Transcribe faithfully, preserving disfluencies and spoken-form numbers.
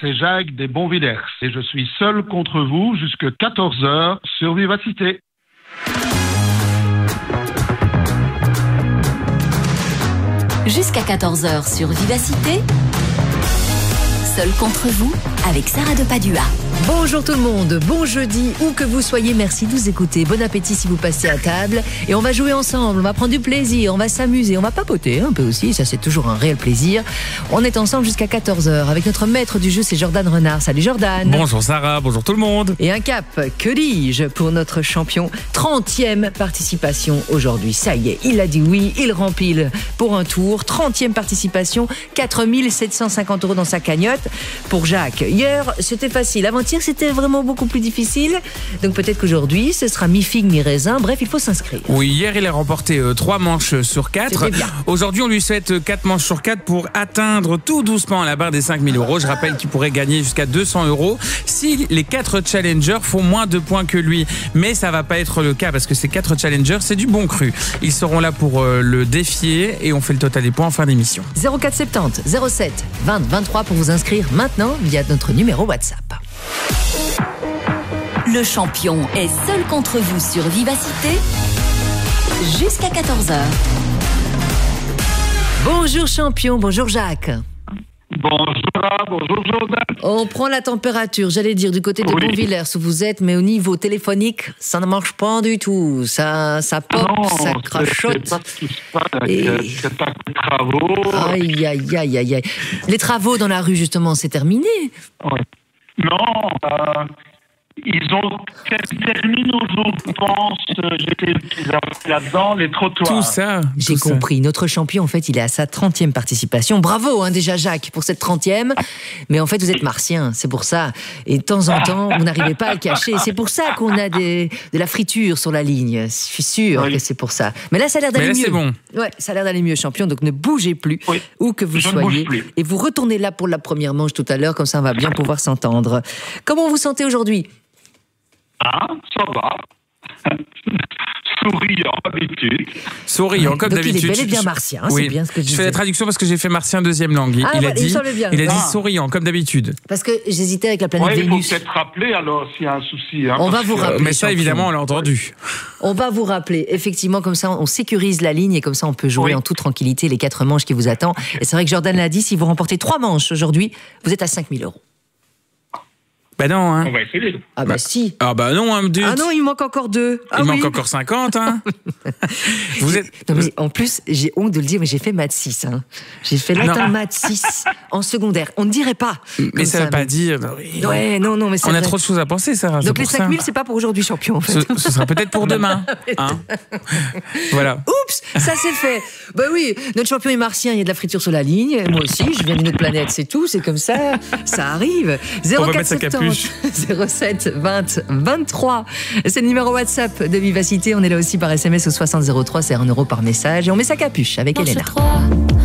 c'est Jacques des Bonvillers et je suis seul contre vous jusqu'à quatorze heures sur Vivacité. Jusqu'à quatorze heures sur Vivacité, seul contre vous, avec Sarah de Padua. Bonjour tout le monde, bon jeudi, où que vous soyez, merci de nous écouter. Bon appétit si vous passez à table. Et on va jouer ensemble, on va prendre du plaisir, on va s'amuser, on va papoter un peu aussi, ça c'est toujours un réel plaisir. On est ensemble jusqu'à quatorze heures avec notre maître du jeu, c'est Jordan Renard. Salut Jordan. Bonjour Sarah, bonjour tout le monde. Et un cap, que dis-je, pour notre champion. trentième participation aujourd'hui, ça y est, il a dit oui, il rempile pour un tour. trentième participation, quatre mille sept cent cinquante euros dans sa cagnotte. Pour Jacques, hier c'était facile, avant-hier c'était vraiment beaucoup plus difficile, donc peut-être qu'aujourd'hui ce sera mi-figue, mi-raisin, bref il faut s'inscrire. Oui, hier il a remporté euh, trois manches sur quatre. Aujourd'hui on lui souhaite quatre manches sur quatre pour atteindre tout doucement la barre des cinq mille euros. Je rappelle qu'il pourrait gagner jusqu'à deux cents euros si les quatre challengers font moins de points que lui, mais ça va pas être le cas parce que ces quatre challengers c'est du bon cru. Ils seront là pour euh, le défier et on fait le total des points en fin d'émission. zéro quatre soixante-dix zéro sept vingt vingt-trois pour vous inscrire maintenant via notre numéro WhatsApp. Le champion est seul contre vous sur Vivacité, jusqu'à quatorze heures. Bonjour champion, bonjour Jacques. Bonjour, bonjour Jordan. On prend la température, j'allais dire du côté de Oui. Bonvillers où vous êtes, mais au niveau téléphonique, ça ne marche pas du tout. Ça, ça pop, Non, ça c'est- crachote. C'est pas ce qui se passe, Et- c'est c'est un travaux. Aïe, aïe, aïe, aïe, aïe. Les travaux dans la rue, justement, c'est terminé. Ouais. Non, euh, ils ont terminé aujourd'hui, je pense. euh, J'étais là-dedans, les trottoirs. Tout ça, J'ai tout ça. compris. Notre champion, en fait, il est à sa trentième participation. Bravo, hein, déjà, Jacques, pour cette trentième. Mais en fait, vous êtes martien, c'est pour ça. Et de temps en temps, vous n'arrivez pas à le cacher. C'est pour ça qu'on a des, de la friture sur la ligne. Je suis sûr Oui. que c'est pour ça. Mais là, ça a l'air Mais d'aller là, mieux. c'est bon. Ouais, ça a l'air d'aller mieux, champion. Donc, ne bougez plus, Oui. où que vous Je ne soyez. bouge plus. Et vous retournez là pour la première manche tout à l'heure. Comme ça, on va bien pouvoir s'entendre. Comment vous sentez aujourd'hui? Ah, ça va. Souriant, d'habitude. Souriant comme Donc, il est d'habitude. bel et bien martien, c'est Oui. bien ce que je Je fais la disais. traduction parce que j'ai fait martien deuxième langue. Il Ah, a voilà, il me dit, semblait bien. il a dit Ah. souriant comme d'habitude. Parce que j'hésitais avec la planète Ouais, il faut Vénus. peut-être rappeler alors s'il y a un souci. Hein, On va parce vous que- rappeler. Mais ça champion. évidemment on l'a entendu. On va vous rappeler, effectivement, comme ça on sécurise la ligne et comme ça on peut jouer Oui. en toute tranquillité les quatre manches qui vous attendent. Et c'est vrai que Jordan l'a dit, si vous remportez trois manches aujourd'hui, vous êtes à cinq mille euros. Bah non hein. On va essayer. Ah bah, si. Ah bah non hein, dude. Ah non, il manque encore deux. Ah Il oui. manque encore cinquante hein. Vous êtes Non, mais en plus, j'ai honte de le dire, mais j'ai fait maths six. Hein. J'ai fait latin Non. maths six en secondaire. On ne dirait pas. Mais comme ça veut pas mais- dire. oui. Ouais, non, non, mais c'est On a vrai. trop de choses à penser Sarah. Donc c'est les pour ça. cinq mille, c'est pas pour aujourd'hui, champion, en fait. Ce, ce sera peut-être pour demain. Hein. Voilà. Oups, ça c'est fait. Bah oui, notre champion est martien, il y a de la friture sur la ligne. Moi aussi, je viens d'une autre planète, c'est tout, c'est comme ça, ça arrive. On va mettre sa capuche. zéro sept vingt vingt-trois. C'est le numéro WhatsApp de Vivacité. On est là aussi par S M S au soixante zéro trois, c'est un euro par message. Et on met sa capuche avec Elena.